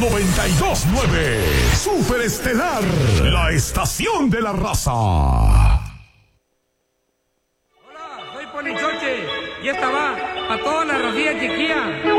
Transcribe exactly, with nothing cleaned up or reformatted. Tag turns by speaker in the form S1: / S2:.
S1: noventa y dos punto nueve. Super Estelar, la estación de la raza.
S2: Hola, soy Polichoche y esta va para toda la racía chiquilla.